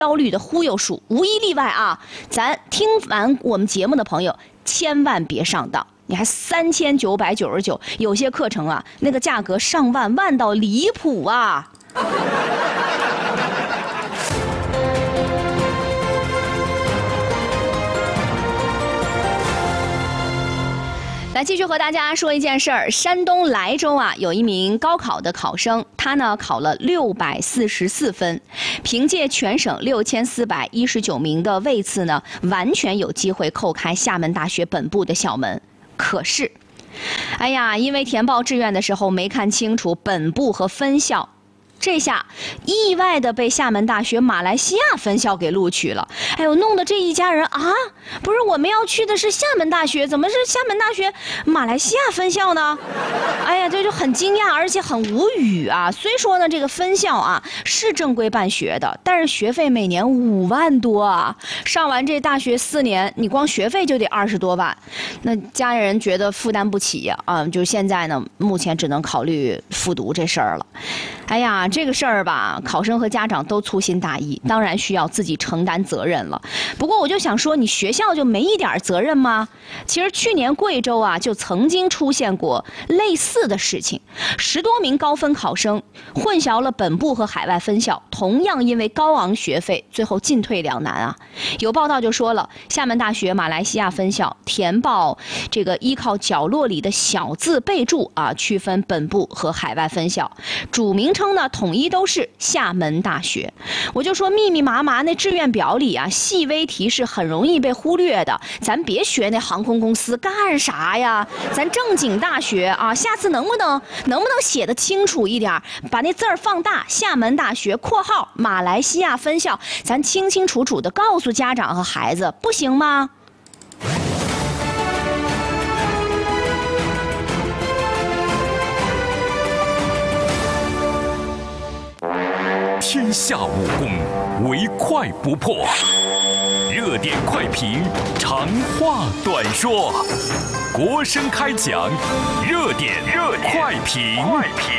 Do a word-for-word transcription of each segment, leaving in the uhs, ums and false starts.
焦虑的忽悠术，无一例外啊！咱听完我们节目的朋友，千万别上当。你还三千九百九十九，有些课程啊，那个价格上万，万到离谱啊！来继续和大家说一件事儿，山东莱州啊，有一名高考的考生，他呢考了六百四十四分，凭借全省六千四百一十九名的位次呢，完全有机会叩开厦门大学本部的校门。可是，哎呀，因为填报志愿的时候没看清楚本部和分校。这下意外的被厦门大学马来西亚分校给录取了，哎呦，弄得这一家人啊，不是我们要去的是厦门大学，怎么是厦门大学马来西亚分校呢？哎呀，这就很惊讶，而且很无语啊。虽说呢，这个分校啊是正规办学的，但是学费每年五万多啊，上完这大学四年，你光学费就得二十多万，那家人觉得负担不起呀，啊，就现在呢，目前只能考虑复读这事儿了。哎呀，这个事儿吧，考生和家长都粗心大意，当然需要自己承担责任了。不过我就想说，你学校就没一点责任吗？其实去年贵州啊，就曾经出现过类似的事情，十多名高分考生混淆了本部和海外分校，同样因为高昂学费，最后进退两难啊。有报道就说了，厦门大学马来西亚分校填报这个依靠角落里的小字备注啊，区分本部和海外分校，主名称呢统一都是厦门大学。我就说密密麻麻那志愿表里啊，细微提示很容易被忽略的，咱别学那航空公司干啥呀？咱正经大学啊，下次能不能能不能写得清楚一点，把那字儿放大，厦门大学括号马来西亚分校，咱清清楚楚的告诉家长和孩子，不行吗？ 天下武功，唯快不破。热点快评，长话短说。国声开讲，热点热快评。快评。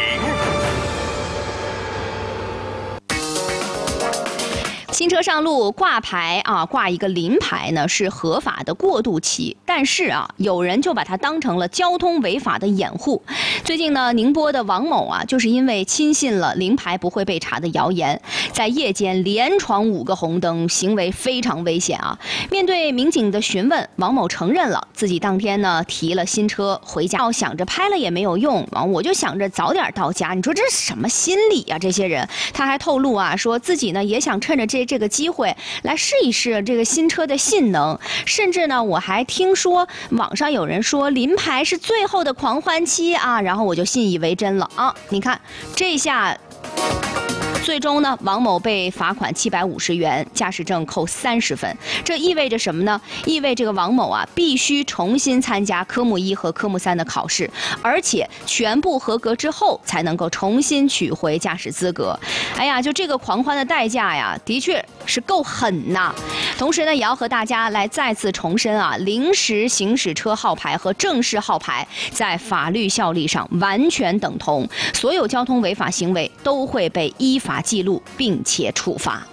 新车上路挂牌啊，挂一个临牌呢是合法的过渡期，但是啊，有人就把它当成了交通违法的掩护。最近呢，宁波的王某啊，就是因为轻信了临牌不会被查的谣言，在夜间连闯五个红灯，行为非常危险啊。面对民警的询问，王某承认了自己当天呢提了新车回家，想着拍了也没有用啊，我就想着早点到家。你说这是什么心理啊？这些人，他还透露啊，说自己呢也想趁着这这个机会来试一试这个新车的性能，甚至呢，我还听说网上有人说临牌是最后的狂欢期啊，然后我就信以为真了啊！你看这下。最终呢，王某被罚款七百五十元，驾驶证扣三十分。这意味着什么呢？意味着这个王某啊，必须重新参加科目一和科目三的考试，而且全部合格之后才能够重新取回驾驶资格。哎呀，就这个狂欢的代价呀，的确是够狠呐。同时呢，也要和大家来再次重申啊，临时行驶车号牌和正式号牌在法律效力上完全等同，所有交通违法行为都会被依法记录并且处罚。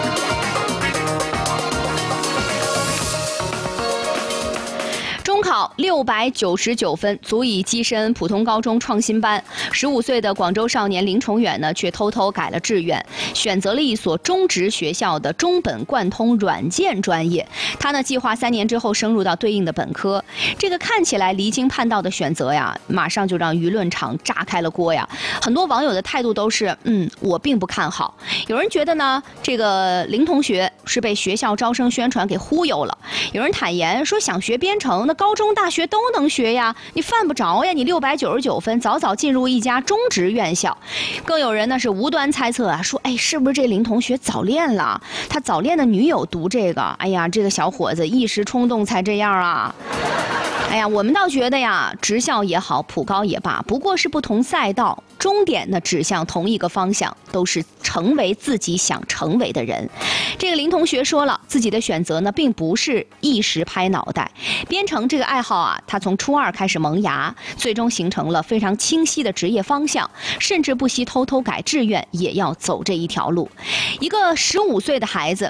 中考六百九十九分，足以跻身普通高中创新班。十五岁的广州少年林崇远呢，却偷偷改了志愿，选择了一所中职学校的中本贯通软件专业。他呢，计划三年之后升入到对应的本科。这个看起来离经叛道的选择呀，马上就让舆论场炸开了锅呀。很多网友的态度都是，嗯，我并不看好。有人觉得呢，这个林同学是被学校招生宣传给忽悠了。有人坦言说，想学编程，那高中大学都能学呀，你犯不着呀，你六百九十九分早早进入一家中职院校。更有人呢是无端猜测啊，说哎，是不是这林同学早恋了？他早恋的女友读这个，哎呀，这个小伙子一时冲动才这样啊。 哎呀，我们倒觉得呀，职校也好，普高也罢，不过是不同赛道，终点呢指向同一个方向，都是成为自己想成为的人。这个林同学说了，自己的选择呢，并不是一时拍脑袋。编程这个爱好啊，他从初二开始萌芽，最终形成了非常清晰的职业方向，甚至不惜偷偷改志愿，也要走这一条路。一个十五岁的孩子，